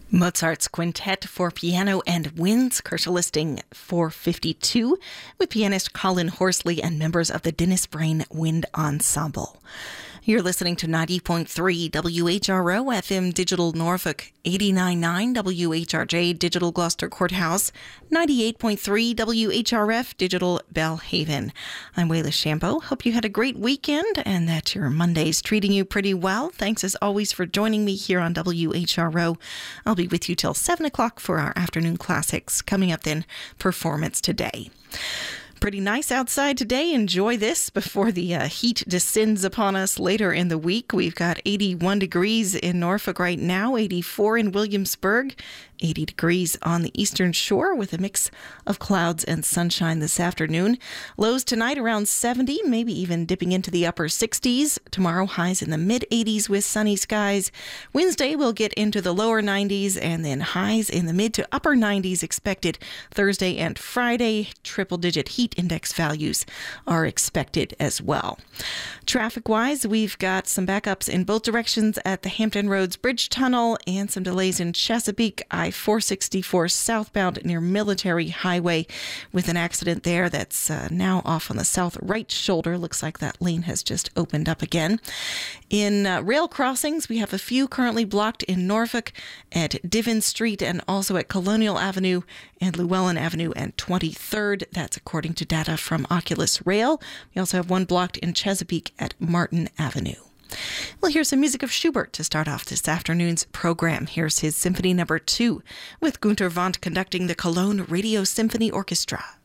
Mozart's Quintet for Piano and Winds, Kershaw Listing 452, with pianist Colin Horsley and members of the Dennis Brain Wind Ensemble. You're listening to 90.3 WHRO FM Digital Norfolk, 89.9 WHRJ Digital Gloucester Courthouse, 98.3 WHRF Digital Bellhaven. I'm Wayla Shambo. Hope you had a great weekend and that your Monday's treating you pretty well. Thanks as always for joining me here on WHRO. I'll be with you till 7 o'clock for our afternoon classics. Coming up then, Performance Today. Pretty nice outside today. Enjoy this before the heat descends upon us later in the week. We've got 81 degrees in Norfolk right now, 84 in Williamsburg, 80 degrees on the eastern shore with a mix of clouds and sunshine this afternoon. Lows tonight around 70, maybe even dipping into the upper 60s. Tomorrow highs in the mid-80s with sunny skies. Wednesday we'll get into the lower 90s and then highs in the mid to upper 90s expected Thursday and Friday. Triple-digit heat index values are expected as well. Traffic-wise, we've got some backups in both directions at the Hampton Roads Bridge Tunnel and some delays in Chesapeake I-464 southbound near Military Highway with an accident there that's now off on the south right shoulder. Looks like that lane has just opened up again. In rail crossings, we have a few currently blocked in Norfolk at Divin Street and also at Colonial Avenue and Llewellyn Avenue and 23rd. That's according to data from Oculus Rail. We also have one blocked in Chesapeake at Martin Avenue. Well, here's some music of Schubert to start off this afternoon's program. Here's his Symphony No. 2 with Günter Wandt conducting the Cologne Radio Symphony Orchestra.